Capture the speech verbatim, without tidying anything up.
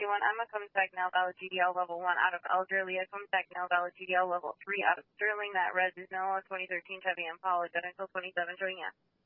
two one, I'm a contact now valid G D L level one out of Elderly, a contact now valid G D L level three out of Sterling. That res is Noah twenty thirteen Chevy Impala, Genesis twenty-seven showing yes.